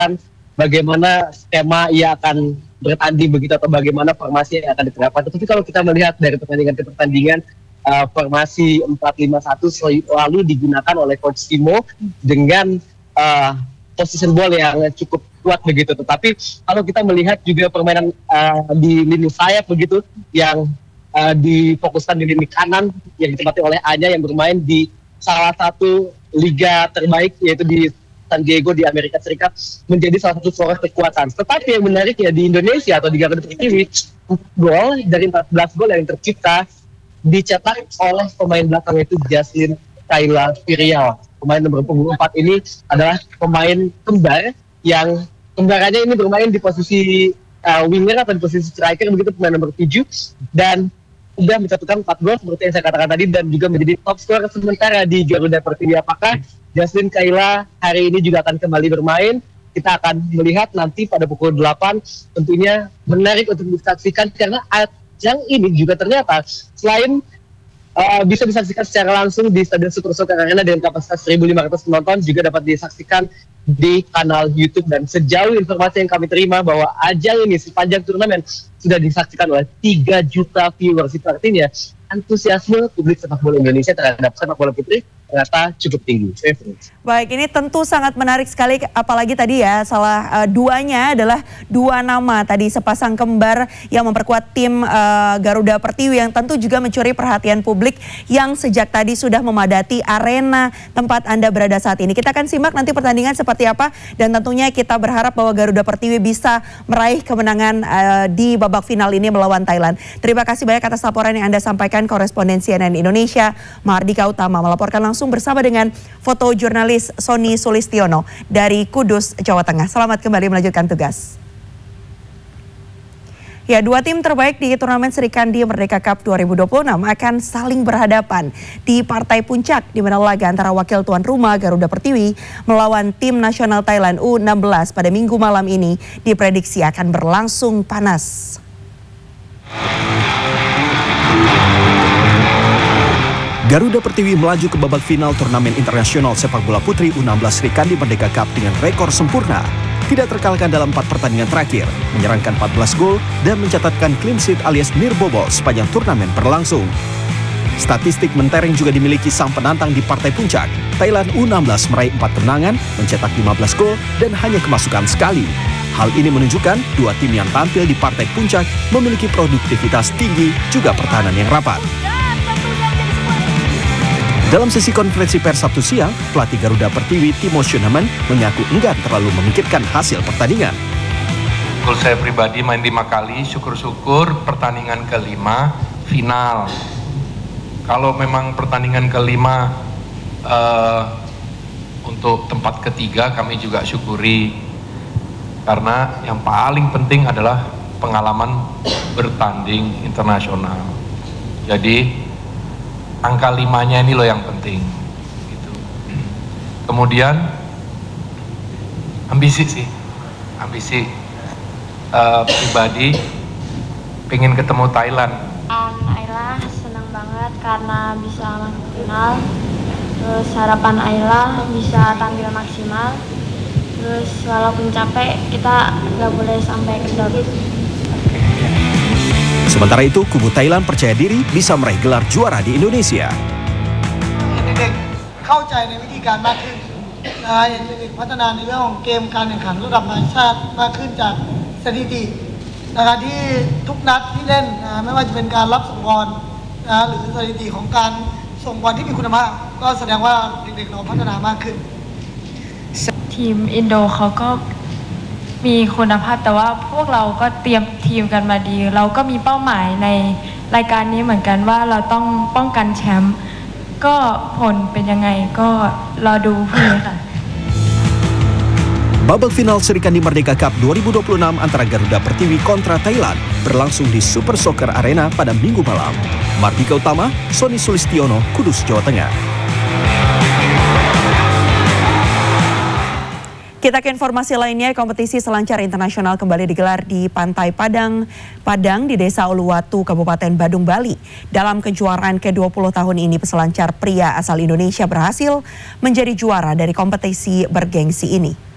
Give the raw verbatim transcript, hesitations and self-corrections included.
bagaimana skema ia akan bertanding begitu atau bagaimana formasi yang akan diterapkan. Tetapi kalau kita melihat dari pertandingan ke pertandingan, uh, formasi empat lima satu selalu digunakan oleh Coach Timo dengan uh, position ball yang cukup kuat begitu. Tetapi kalau kita melihat juga permainan uh, di lini sayap begitu yang uh, difokuskan di lini kanan yang ditempati oleh Anya yang bermain di salah satu liga terbaik yaitu di San Diego di Amerika Serikat, menjadi salah satu suara kekuatan. Tetapi yang menarik ya di Indonesia atau di Garuda Pertiwi, gol dari empat belas gol yang tercipta dicetak oleh pemain belakang itu Jaslyn Kayla Virial. Pemain nomor punggung empat ini adalah pemain kembar yang kembarannya ini bermain di posisi uh, winger atau di posisi striker begitu, pemain nomor tujuh, dan sudah mencatatkan empat gol seperti yang saya katakan tadi dan juga menjadi top skor sementara di Garuda Pertiwi. Apakah Jaslyn Kayla hari ini juga akan kembali bermain? Kita akan melihat nanti pada pukul delapan. Tentunya menarik untuk disaksikan karena ajang ini juga ternyata selain uh, bisa disaksikan secara langsung di Stadion Super Soccer Arena dengan kapasitas seribu lima ratus penonton, juga dapat disaksikan di kanal YouTube. Dan sejauh informasi yang kami terima bahwa ajang ini sepanjang turnamen sudah disaksikan oleh tiga juta viewers. Itu artinya antusiasme publik sepak bola Indonesia terhadap sepak bola putri ternyata cukup tinggi. Baik, ini tentu sangat menarik sekali, apalagi tadi ya salah uh, duanya adalah dua nama tadi sepasang kembar yang memperkuat tim uh, Garuda Pertiwi yang tentu juga mencuri perhatian publik yang sejak tadi sudah memadati arena tempat Anda berada saat ini. Kita akan simak nanti pertandingan seperti apa dan tentunya kita berharap bahwa Garuda Pertiwi bisa meraih kemenangan uh, di babak final ini melawan Thailand. Terima kasih banyak atas laporan yang Anda sampaikan, korespondensi C N N Indonesia Mahardika Utama melaporkan langsung bersama dengan foto jurnalis Sony Sulistiono dari Kudus, Jawa Tengah. Selamat kembali melanjutkan tugas. Ya, dua tim terbaik di turnamen Serikandi Merdeka Cup dua ribu dua puluh enam akan saling berhadapan di partai puncak di mana laga antara wakil tuan rumah Garuda Pertiwi melawan tim nasional Thailand U enam belas pada Minggu malam ini diprediksi akan berlangsung panas. Garuda Pertiwi melaju ke babak final turnamen internasional sepak bola putri U enam belas Serikandi Merdeka Cup dengan rekor sempurna. Tidak terkalahkan dalam empat pertandingan terakhir, menyerangkan empat belas gol dan mencatatkan clean sheet alias nirbobol sepanjang turnamen berlangsung. Statistik mentereng juga dimiliki sang penantang di partai puncak. Thailand U enam belas meraih empat kemenangan, mencetak lima belas gol dan hanya kemasukan sekali. Hal ini menunjukkan dua tim yang tampil di partai puncak memiliki produktivitas tinggi juga pertahanan yang rapat. Dalam sesi konferensi pers Sabtu siang, pelatih Garuda Pertiwi Timo Schueneman mengaku enggan terlalu memikirkan hasil pertandingan. Kalau saya pribadi main lima kali, syukur-syukur pertandingan kelima final. Kalau memang pertandingan kelima uh, untuk tempat ketiga kami juga syukuri. Karena yang paling penting adalah pengalaman bertanding internasional. Jadi angka limanya ini loh yang penting gitu. Kemudian ambisi sih ambisi uh, pribadi pengen ketemu Thailand. Um, Ayla senang banget karena bisa masuk final, terus harapan Ayla bisa tampil maksimal, terus walaupun capek kita nggak boleh sampai kendor. Sementara itu, kubu Thailand percaya diri bisa meraih gelar juara di Indonesia. เด็กๆเข้าใจในวิธีการมากขึ้นนะเด็กๆพัฒนาในเรื่องของเกมการแข่งขันระดับนานาชาติมากขึ้นจากสถิตินะครับที่ทุกนัดที่เล่นนะไม่ว่าจะเป็นการรับส่งบอลนะหรือสถิติของการส่งบอลที่มีคุณภาพก็แสดงว่าเด็กๆเราพัฒนามากขึ้นทีมอินโดเขาก็มีคุณภาพแต่ว่าพวกเราก็เตรียมทีมกันมาดีเราก็มีเป้าหมายในรายการนี้เหมือนกันว่าเราต้องป้องกันแชมป์ก็ผลเป็นยังไงก็รอดูพรุ่งนี้ค่ะ Babak final Serikandi Merdeka Cup dua ribu dua puluh enam antara Garuda Pertiwi kontra Thailand berlangsung di Super Soccer Arena pada Minggu malam. Mahardika Utama, Sony Sulistiono, Kudus, Jawa Tengah. Kita ke informasi lainnya, kompetisi selancar internasional kembali digelar di Pantai Padang, Padang di Desa Uluwatu, Kabupaten Badung, Bali. Dalam kejuaraan ke dua puluh tahun ini, peselancar pria asal Indonesia berhasil menjadi juara dari kompetisi bergengsi ini.